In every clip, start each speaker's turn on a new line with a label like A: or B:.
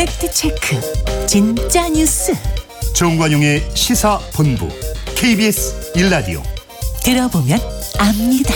A: 팩트체크 진짜 뉴스
B: 정관용의 시사본부 KBS 1라디오
A: 들어보면 압니다.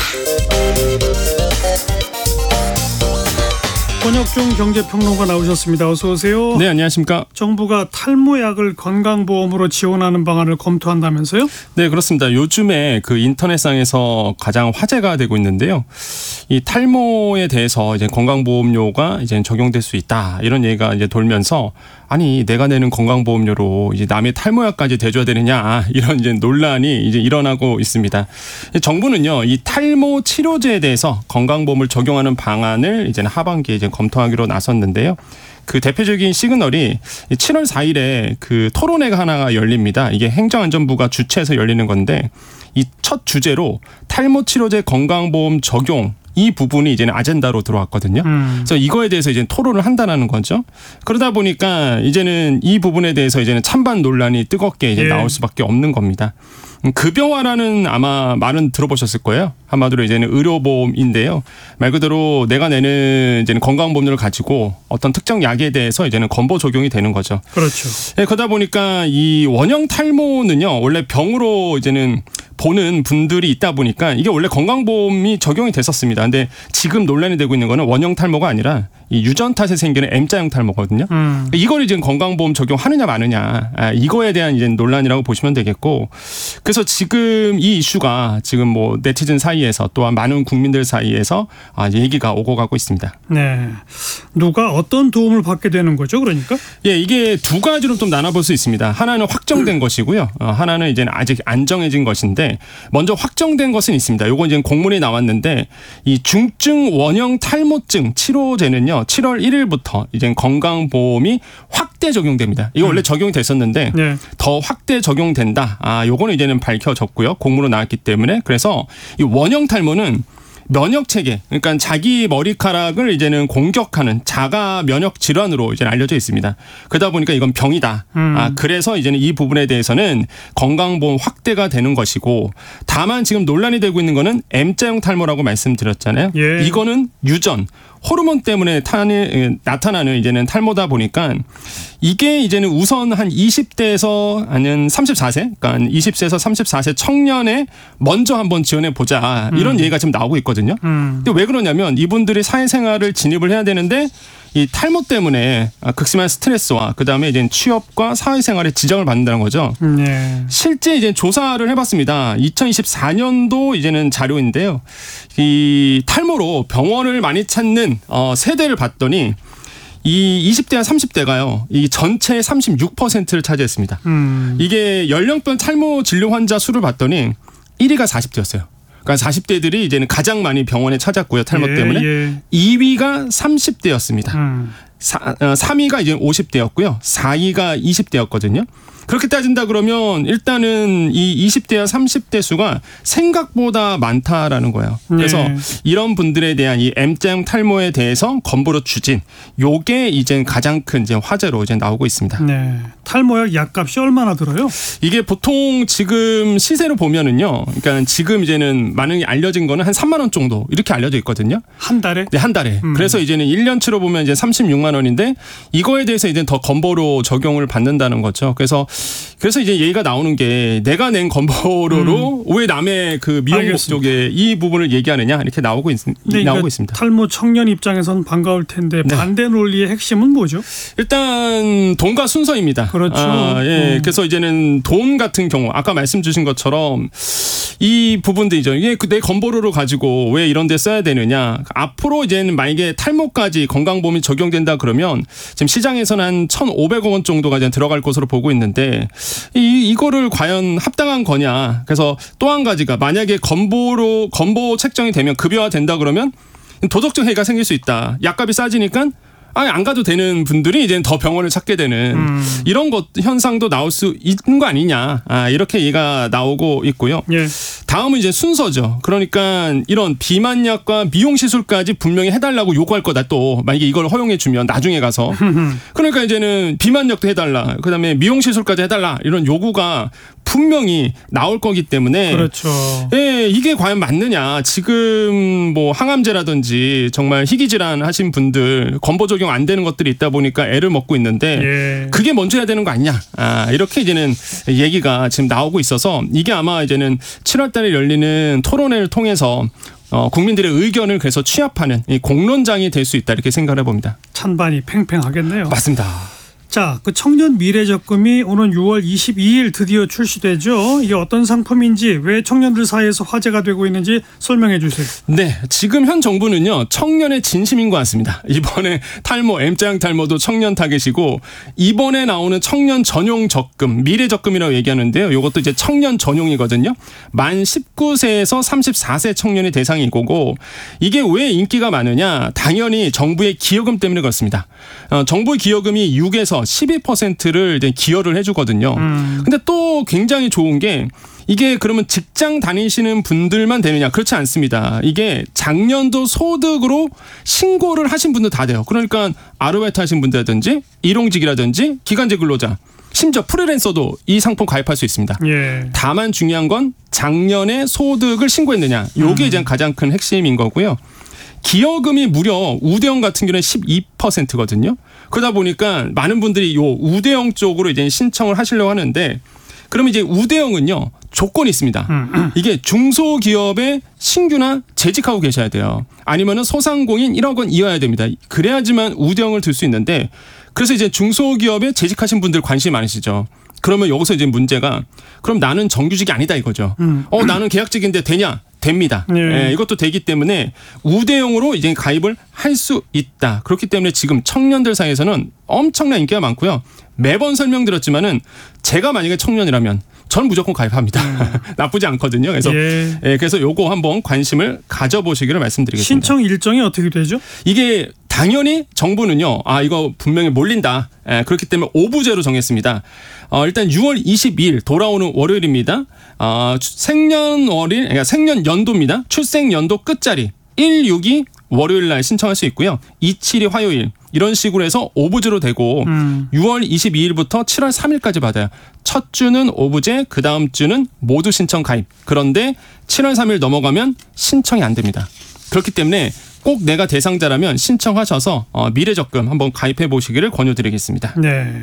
C: 권혁중 경제평론가 나오셨습니다. 어서 오세요.
D: 네, 안녕하십니까.
C: 정부가 탈모약을 건강보험으로 지원하는 방안을 검토한다면서요?
D: 네, 그렇습니다. 요즘에 그 인터넷상에서 가장 화제가 되고 있는데요. 이 탈모에 대해서 이제 건강보험료가 이제 적용될 수 있다, 이런 얘기가 이제 돌면서, 아니 내가 내는 건강보험료로 이제 남의 탈모약까지 대줘야 되느냐, 이런 이제 논란이 이제 일어나고 있습니다. 정부는요, 이 탈모 치료제에 대해서 건강보험을 적용하는 방안을 이제 하반기에 이제 검토하기로 나섰는데요. 그 대표적인 시그널이 7월 4일에 그 토론회가 하나가 열립니다. 이게 행정안전부가 주최해서 열리는 건데, 이 첫 주제로 탈모 치료제 건강보험 적용, 이 부분이 이제는 아젠다로 들어왔거든요. 그래서 이거에 대해서 이제 토론을 한다는 거죠. 그러다 보니까 이제는 이 부분에 대해서 이제는 찬반 논란이 뜨겁게 이제 나올 수밖에 없는 겁니다. 급여화라는 아마 말은 들어보셨을 거예요. 한마디로 이제는 의료보험인데요. 말 그대로 내가 내는 이제는 건강보험료를 가지고 어떤 특정 약에 대해서 이제는 건보 적용이 되는 거죠.
C: 그렇죠.
D: 네, 그러다 보니까 이 원형 탈모는요, 원래 병으로 이제는 보는 분들이 있다 보니까 이게 원래 건강보험이 적용이 됐었습니다. 근데 지금 논란이 되고 있는 거는 원형 탈모가 아니라 이 유전 탓에 생기는 M자형 탈모거든요. 이걸 이제 건강보험 적용하느냐 마느냐, 이거에 대한 이제 논란이라고 보시면 되겠고, 그래서 지금 이 이슈가 지금 뭐 네티즌 사이에서 또한 많은 국민들 사이에서 얘기가 오고 가고 있습니다.
C: 네, 누가 어떤 도움을 받게 되는 거죠, 그러니까?
D: 예, 이게 두 가지로 좀 나눠볼 수 있습니다. 하나는 확정된 것이고요. 하나는 이제 아직 안 정해진 것인데, 먼저 확정된 것은 있습니다. 요거 이제 공문이 나왔는데, 이 중증 원형 탈모증 치료제는요, 7월 1일부터 이제 건강보험이 확대 적용됩니다. 이거 원래 적용이 됐었는데 더 확대 적용된다. 요거는 이제는 밝혀졌고요. 공문으로 나왔기 때문에. 그래서 이 원형 탈모는 면역 체계, 그러니까 자기 머리카락을 이제는 공격하는 자가 면역 질환으로 이제 알려져 있습니다. 그러다 보니까 이건 병이다. 그래서 이제는 이 부분에 대해서는 건강보험 확대가 되는 것이고, 다만 지금 논란이 되고 있는 거는 M자형 탈모라고 말씀드렸잖아요. 이거는 유전, 호르몬 때문에 나타나는 이제는 탈모다 보니까 이게 이제는 우선 한 20대에서 아니면 34세, 그러니까 20세에서 34세 청년에 먼저 한번 지원해 보자, 이런 얘기가 지금 나오고 있거든요. 근데 왜 그러냐면 이분들이 사회생활을 진입을 해야 되는데 이 탈모 때문에 극심한 스트레스와 그다음에 이제 취업과 사회생활에 지장을 받는다는 거죠. 실제 이제 조사를 해봤습니다. 2024년도 이제는 자료인데요. 이 탈모로 병원을 많이 찾는 세대를 봤더니 이 20대와 30대가요, 이 전체의 36%를 차지했습니다. 이게 연령별 탈모 진료 환자 수를 봤더니 1위가 40대였어요. 그러니까 40대들이 이제는 가장 많이 병원에 찾았고요, 탈모 때문에. 2위가 30대였습니다. 3위가 이제 50대였고요. 4위가 20대였거든요. 그렇게 따진다 그러면 일단은 이 20대와 30대 수가 생각보다 많다라는 거예요. 그래서 이런 분들에 대한 이 M자형 탈모에 대해서 건보료 추진, 요게 이제 가장 큰 이제 화제로 이제 나오고 있습니다.
C: 네. 탈모약 약값이 얼마나 들어요?
D: 이게 보통 지금 시세로 보면은요, 그러니까 지금 이제는 많이 알려진 거는 한 3만 원 정도 이렇게 알려져 있거든요.
C: 한 달에?
D: 네, 한 달에. 그래서 이제는 1년치로 보면 이제 36만 원인데 이거에 대해서 이제 더 건보료 적용을 받는다는 거죠. 그래서 이제 얘기가 나오는 게, 내가 낸 건보료로 왜 남의 그 미용 목적에 이 부분을 얘기하느냐, 이렇게 나오고 있습니다.
C: 탈모 청년 입장에선 반가울 텐데 반대 논리의 핵심은 뭐죠?
D: 일단 돈과 순서입니다.
C: 그렇죠.
D: 그래서 이제는 돈 같은 경우 아까 말씀 주신 것처럼 이 부분들이죠. 이게 내 건보료를 가지고 왜 이런 데 써야 되느냐. 앞으로 이제는 만약에 탈모까지 건강보험이 적용된다 그러면 지금 시장에서는 한 1,500억 원 정도가 이제 들어갈 것으로 보고 있는데, 이거를 과연 합당한 거냐. 그래서 또 한 가지가, 만약에 건보 책정이 되면 급여화 된다 그러면 도덕적 해이가 생길 수 있다. 약값이 싸지니까 안 가도 되는 분들이 이제 더 병원을 찾게 되는 이런 것 현상도 나올 수 있는 거 아니냐, 이렇게 얘기가 나오고 있고요. 다음은 이제 순서죠. 그러니까 이런 비만약과 미용 시술까지 분명히 해달라고 요구할 거다. 또 만약에 이걸 허용해 주면 나중에 가서 그러니까 이제는 비만약도 해달라, 그다음에 미용 시술까지 해달라, 이런 요구가 분명히 나올 거기 때문에
C: 그렇죠.
D: 예, 이게 과연 맞느냐. 지금 뭐 항암제라든지 정말 희귀질환 하신 분들 건보 적용 안 되는 것들이 있다 보니까 애를 먹고 있는데
C: 예.
D: 그게 먼저 해야 되는 거 아니냐. 이렇게 이제는 얘기가 지금 나오고 있어서 이게 아마 이제는 7월 달에 열리는 토론회를 통해서 국민들의 의견을 그래서 취합하는 이 공론장이 될 수 있다 이렇게 생각을 해봅니다.
C: 찬반이 팽팽하겠네요.
D: 맞습니다.
C: 자, 그 청년 미래적금이 오는 6월 22일 드디어 출시되죠. 이게 어떤 상품인지 왜 청년들 사이에서 화제가 되고 있는지 설명해 주세요.
D: 네, 지금 현 정부는요 청년의 진심인 것 같습니다. 이번에 탈모, M자형 탈모도 청년 타겟이고 이번에 나오는 청년 전용 적금, 미래 적금이라고 얘기하는데요. 이것도 이제 청년 전용이거든요. 만 19세에서 34세 청년이 대상인 거고 이게 왜 인기가 많으냐? 당연히 정부의 기여금 때문에 그렇습니다. 정부의 기여금이 6에서 12%를 이제 기여를 해주거든요. 근데 또 굉장히 좋은 게 이게 그러면 직장 다니시는 분들만 되느냐? 그렇지 않습니다. 이게 작년도 소득으로 신고를 하신 분들 다 돼요. 그러니까 아르바이트 하신 분들이라든지 일용직이라든지 기간제 근로자 심지어 프리랜서도 이 상품 가입할 수 있습니다.
C: 예.
D: 다만 중요한 건 작년에 소득을 신고했느냐. 이게 이제 가장 큰 핵심인 거고요. 기여금이 무려 우대형 같은 경우는 12%거든요. 그러다 보니까 많은 분들이 요 우대형 쪽으로 이제 신청을 하시려고 하는데 그러면 이제 우대형은요 조건이 있습니다. 이게 중소기업에 신규나 재직하고 계셔야 돼요. 아니면은 소상공인 1억 원 이하여야 됩니다. 그래야지만 우대형을 들 수 있는데 그래서 이제 중소기업에 재직하신 분들 관심이 많으시죠. 그러면 여기서 이제 문제가 그럼 나는 정규직이 아니다 이거죠. 나는 계약직인데 되냐? 됩니다. 예, 이것도 되기 때문에 우대형으로 이제 가입을 할 수 있다. 그렇기 때문에 지금 청년들 사이에서는 엄청난 인기가 많고요. 매번 설명드렸지만은 제가 만약에 청년이라면 저는 무조건 가입합니다. 나쁘지 않거든요. 그래서 그래서 요거 한번 관심을 가져보시기를 말씀드리겠습니다.
C: 신청 일정이 어떻게 되죠?
D: 이게 당연히 정부는요. 이거 분명히 몰린다. 그렇기 때문에 오부제로 정했습니다. 일단 6월 22일 돌아오는 월요일입니다. 생년월일, 그러니까 생년연도입니다. 출생연도 끝자리 162 월요일 날 신청할 수 있고요. 27이 화요일 이런 식으로 해서 오부제로 되고 6월 22일부터 7월 3일까지 받아요. 첫 주는 오부제, 그 다음 주는 모두 신청 가입. 그런데 7월 3일 넘어가면 신청이 안 됩니다. 그렇기 때문에 꼭 내가 대상자라면 신청하셔서 미래적금 한번 가입해 보시기를 권유드리겠습니다.
C: 네.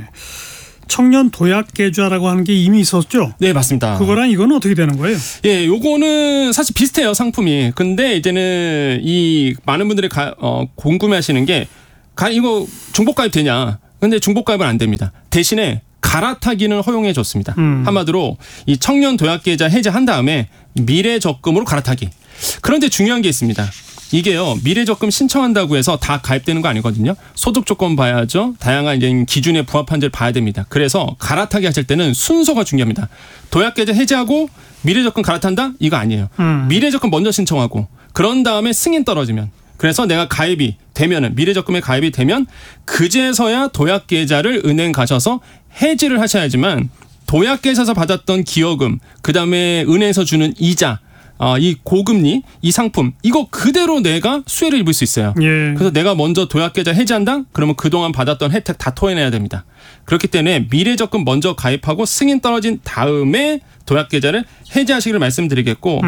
C: 청년 도약 계좌라고 하는 게 이미 있었죠?
D: 네, 맞습니다.
C: 그거랑 이건 어떻게 되는 거예요?
D: 예, 요거는 사실 비슷해요, 상품이. 근데 이제는 이 많은 분들이 궁금해하시는 게 이거 중복 가입 되냐? 근데 중복 가입은 안 됩니다. 대신에 갈아타기는 허용해 줬습니다. 한마디로 이 청년 도약 계좌 해제한 다음에 미래 적금으로 갈아타기. 그런데 중요한 게 있습니다. 이게요, 미래적금 신청한다고 해서 다 가입되는 거 아니거든요. 소득 조건 봐야죠. 다양한 이제 기준에 부합한지를 봐야 됩니다. 그래서 갈아타기 하실 때는 순서가 중요합니다. 도약계좌 해제하고 미래적금 갈아탄다? 이거 아니에요. 미래적금 먼저 신청하고 그런 다음에 승인 떨어지면 그래서 내가 가입이 되면은 미래적금에 가입이 되면 그제서야 도약계좌를 은행 가셔서 해지를 하셔야지만 도약계좌에서 받았던 기여금 그다음에 은행에서 주는 이자 이 고금리, 이 상품 이거 그대로 내가 수혜를 입을 수 있어요.
C: 예.
D: 그래서 내가 먼저 도약계좌 해지한다? 그러면 그동안 받았던 혜택 다 토해내야 됩니다. 그렇기 때문에 미래적금 먼저 가입하고 승인 떨어진 다음에 도약계좌를 해지하시기를 말씀드리겠고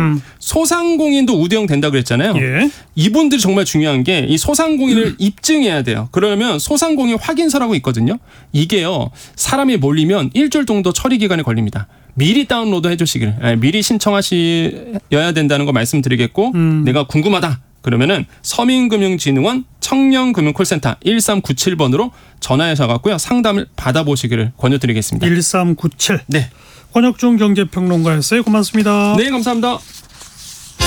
D: 소상공인도 우대형 된다고 그랬잖아요.
C: 예.
D: 이분들이 정말 중요한 게 이 소상공인을 입증해야 돼요. 그러면 소상공인 확인서라고 있거든요. 이게요. 사람이 몰리면 일주일 정도 처리 기간이 걸립니다. 미리 다운로드 해주시길, 미리 신청하셔야 된다는 거 말씀드리겠고 내가 궁금하다. 그러면은 서민금융진흥원 청년금융콜센터 1397번으로 전화하셔갖고요. 상담을 받아보시기를 권유드리겠습니다.
C: 1397.
D: 네.
C: 권혁중 경제평론가였어요. 고맙습니다.
D: 네, 감사합니다.